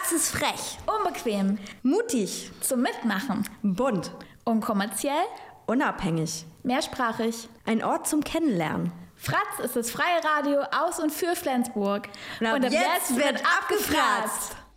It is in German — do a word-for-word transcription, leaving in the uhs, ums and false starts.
Fratz ist frech, Unbequem. Mutig. Zum Mitmachen. Bunt. Unkommerziell. Unabhängig. Mehrsprachig. Ein Ort zum Kennenlernen. Fratz ist das freie Radio aus und für Flensburg. Und ab, und ab jetzt, jetzt wird abgefratzt.